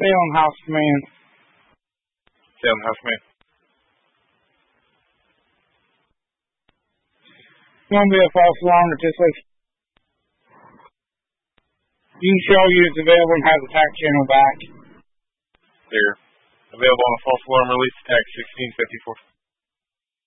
Salem House Command. Salem House Command. Going to be a false alarm at this location. You can show you it's available and has the TAC channel back. Clear. Available on a false alarm release, TAC 1654.